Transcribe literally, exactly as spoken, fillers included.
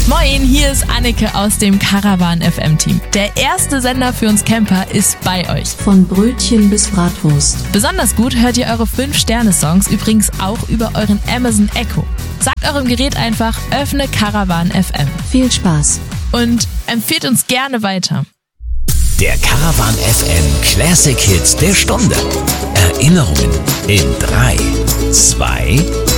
Moin, hier ist Anneke aus dem Caravan F M Team. Der erste Sender für uns Camper ist bei euch. Von Brötchen bis Bratwurst. Besonders gut hört ihr eure fünf Sterne Songs übrigens auch über euren Amazon Echo. Sagt eurem Gerät einfach, öffne Caravan F M. Viel Spaß. Und empfehlt uns gerne weiter. Der Caravan F M Classic Hits der Stunde. Erinnerungen in drei, zwei,